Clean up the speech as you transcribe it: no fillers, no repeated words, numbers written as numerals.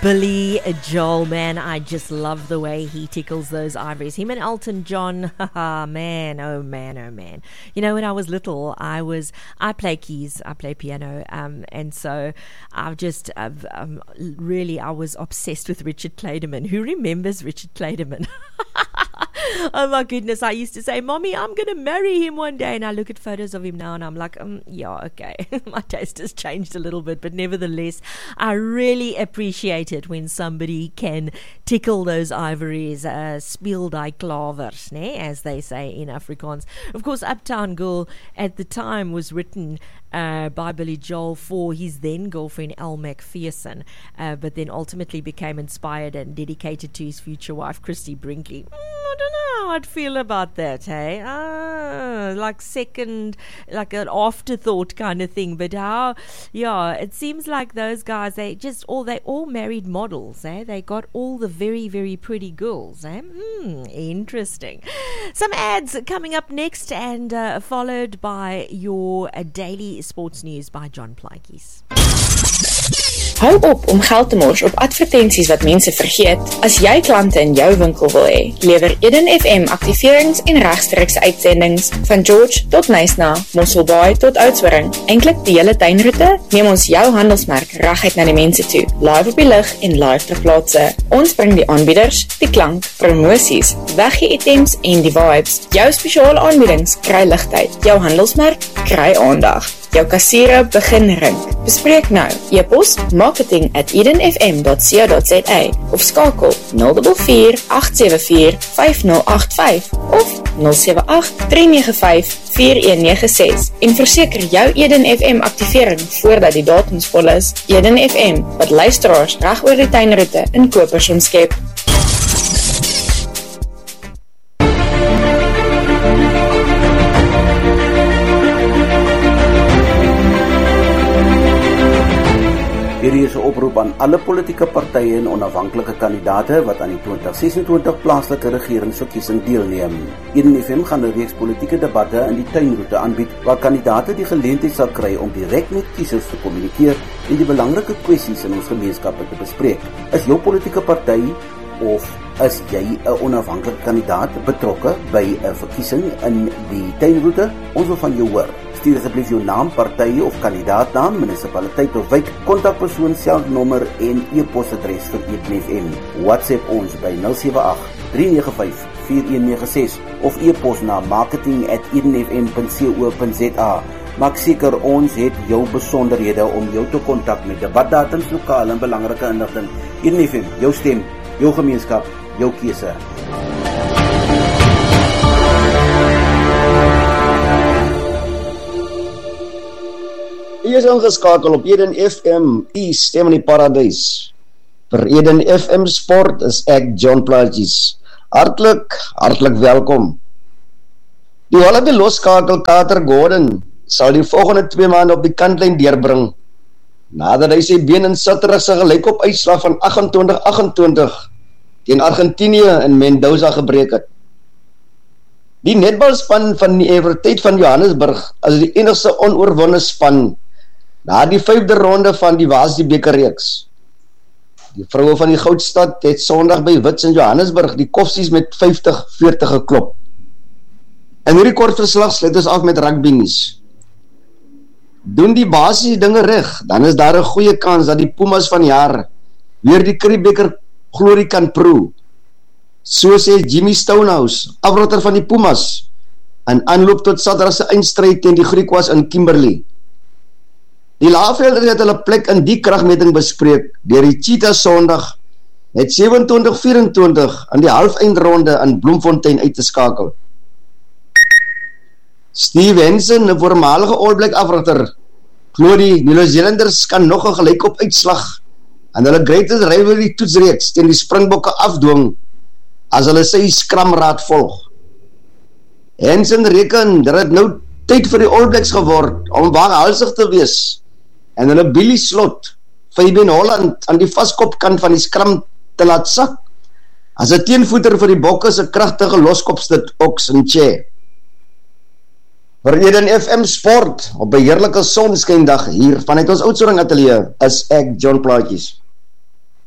Billy Joel, man, I just love the way he tickles those ivories. Him and Elton John, man, oh man, oh man. You know, when I was little, I play keys, I play piano, and so I was obsessed with Richard Clayderman. Who remembers Richard Clayderman? Oh my goodness, I used to say, Mommy, I'm going to marry him one day. And I look at photos of him now and I'm like, yeah, okay. My taste has changed a little bit, but nevertheless, I really appreciate it when somebody can tickle those ivories, speel die klavers, as they say in Afrikaans. Of course, Uptown Girl at the time was written by Billy Joel for his then girlfriend Elle Macpherson, but then ultimately became inspired and dedicated to his future wife Christy Brinkley. I don't know how I'd feel about that, hey? Like an afterthought kind of thing. But it seems like those guys, they all married models, eh? They got all the very, very pretty girls, eh? Interesting. Some ads coming up next, and followed by your daily sports news by John Plaatjes. Hou op om geld te mors op advertensies wat mense vergeet. As jy klante in jou winkel wil hê, lewer Eden FM aktiverings en regstreekse uitsendings van George tot Nysna, Mosselbaai tot Oudtshoorn. Eintlik die hele tuinroete, neem ons jou handelsmerk reguit na die mense toe. Live op die lig en live ter plaatse. Ons bring die aanbieders, die klank, promosies, weggee items en die vibes. Jou spesiale aanbiedings kry ligtyd. Jou handelsmerk kry aandag. Jou kassiere begin rink. Bespreek nou. E-pos marketing@edenfm.co.za of skakel 044 874 5085 of 078 395 4196 en verseker jou Eden FM aktivering voordat die datums vol is. Eden FM, wat luisteraars reg oor die tuinroete in kopers omskep. Hierdie is 'n oproep aan alle politieke partye en onafhanklike kandidaate wat aan die 2026 plaaslike regeringsverkiesing deelneem. Eden FM gaan 'n reeks politieke debatte in die tuinroete aanbied waar kandidaate die geleentheid sal kry om direk met kiesers te kommunikeer en die belangrike kwessies in ons gemeenskappe te bespreek. Is jou politieke party of is jy 'n onafhanklike kandidaat betrokke by 'n verkiesing in die tuinroete? Ons wil van jou hoor. Stuur asseblief jou naam, party of kandidaatnaam, munisipaliteit of wijk, kontakpersoon, selfnommer en e-posadres vir Eden FM. WhatsApp ons by 078 395 4196 of e-pos na marketing@edenfm.co.za. Maak seker ons het jou besonderhede om jou te kontak met debatdatums, lokaal en belangrike inligting. Eden FM, jou stem, jou gemeenskap, jou keuse. Jy is ingeskakel op Eden FM, die stem in die paradys. Vir Eden FM Sport is ek John Plaatjes. Hartlik welkom. Die Holland losskakel Carter Gordon sal die volgende 2 maande op die kantlyn deurbring, nadat hy sy been in Saterdag se gelykop uitslag van 28-28 teen Argentinië in Mendoza gebreek het. Die netbalspan van die Evertyd van Johannesburg is die enigste onoorwonne span na die 5de ronde van die Wasie bekerreeks. Die vroue van die Goudstad het Sondag by Wits in Johannesburg die Koffsies met 50-40 geklop. In hierdie kort verslag sluit ons af met rugby nuus. Doen die basiese dinge reg, dan is daar 'n goeie kans dat die Pumas van jaar weer die Currie-beker glorie kan proe. So sê Jimmy Stonehouse, afrotter van die Pumas, in aanloop tot Saterdag se eindstryd teen die Griquas in Kimberley. Die Laagvelders het hulle plek in die kragmeting bespreek deur die Cheetahs Sondag met 27-24 in die halfeindronde in Bloemfontein uit te skakel. Steve Henson, 'n voormalige All Black afrigter, glo die Nieu-Zeelanders kan nog 'n gelykop uitslag en hulle greatest rivalry toetsreeks teen die Springbokke afdwing as hulle sy skramraad volg. Henson reken dat dit nou tyd vir die All Blacks geword om waghalsig te wees en hulle Billy Slot, Fabian Holland aan die vaskopkant van die skram te laat sak as 'n teenvoeter vir die Bokke se kragtige loskopstit Ox en Che. Vir Eden FM Sport op 'n heerlike sonskyndag hier vanuit ons Oudtshoorn ateljee is ek John Plaatjes.